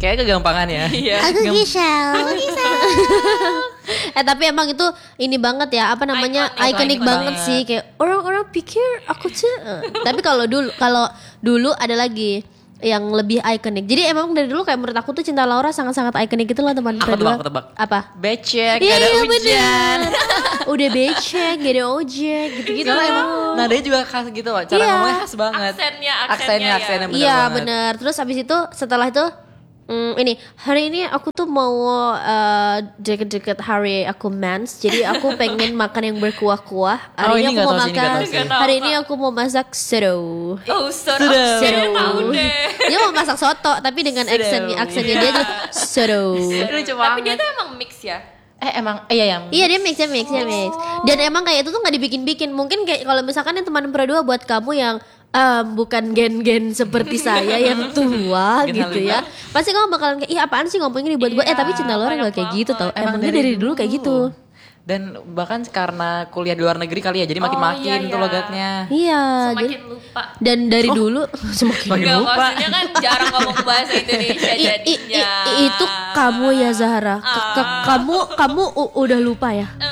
Kayak kegampangan ya. Iya. Aku Gisel. Tapi emang itu ini banget ya, apa namanya, ikonik banget sih, kayak orang-orang pikir aku tuh. Tapi kalau dulu ada lagi yang lebih ikonik. Jadi emang dari dulu kayak menurut aku tuh Cinta Laura sangat-sangat ikonik gitu loh teman berdua. Aku tebak. Apa? Becek, Iya, gak ada iya, hujan. bener. Udah becek, gak ada ojek, gitu-gitu Karena emang emang. nadanya juga khas gitu loh. Cara Iya. ngomongnya khas banget. Aksennya bener Iya banget. bener. Terus abis itu setelah itu hari ini aku tuh mau deket-deket hari aku mens, jadi aku pengen makan yang berkuah-kuah. Hari ini ini aku nggak mau tahu sih, ini nggak makan. tahu sih. Hari ini aku mau masak seru. Oh, Sudah. kayaknya tahu deh. Dia mau masak soto tapi dengan aksennya dia tuh seru. Lucu Tapi dia banget. tuh emang mix ya. Iya ya. Iya dia mix. Dan emang kayak itu tuh nggak dibikin-bikin. Mungkin kayak kalau misalkan yang teman berdua buat kamu yang bukan gen-gen seperti saya yang tua Gen gitu ya, pasti kamu bakalan kayak iya apaan sih ngomongin dibuat-buat. Tapi Cinta Laura nggak kayak gitu tau. Emangnya dari dulu kayak gitu. Dan bahkan karena kuliah di luar negeri kali ya, jadi makin-makin iya, tuh iya. logatnya. Iya. Semakin lupa. Dan dari dulu semakin Makin Enggak, lupa. maksudnya kan jarang ngomong bahasa Indonesia jadinya. itu kamu ya Zahra. Kamu udah lupa ya?